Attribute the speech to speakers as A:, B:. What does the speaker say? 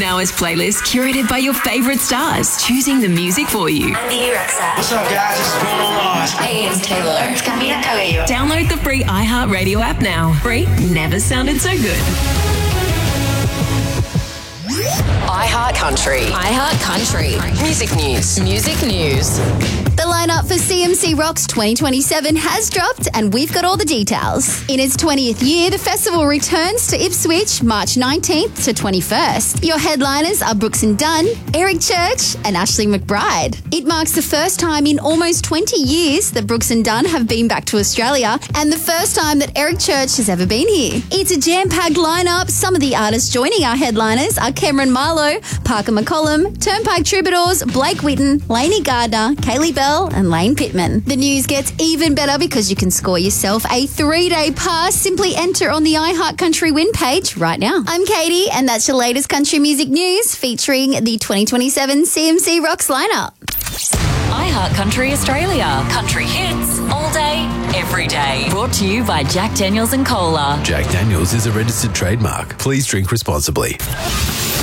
A: hours playlist curated by your favourite stars, choosing the music for you.
B: I'm Vivi Rexa.
C: What's up, guys? This is Bruno Mars.
B: Hey, it's Taylor. It's Camila Cabello.
A: Download the free iHeartRadio app now. Free never sounded so good.
D: iHeartCountry. iHeartCountry. Music news. Music news.
E: The lineup for CMC Rocks 2027 has dropped and we've got all the details. In its 20th year, the festival returns to Ipswich March 19th to 21st. Your headliners are Brooks and Dunn, Eric Church and Ashley McBride. It marks the first time in almost 20 years that Brooks and Dunn have been back to Australia and the first time that Eric Church has ever been here. It's a jam-packed lineup. Some of the artists joining our headliners are Cameron Marlowe, Parker McCollum, Turnpike Troubadours, Blake Whitten, Lainey Gardner, Kaylee Bell and Lane Pittman. The news gets even better because you can score yourself a 3-day pass. Simply enter on the iHeartCountry win page right now. I'm Katie and that's your latest country music news featuring the 2027 CMC Rocks lineup.
F: iHeartCountry Australia. Country hits all day, every day. Brought to you by Jack Daniels and Cola.
G: Jack Daniels is a registered trademark. Please drink responsibly.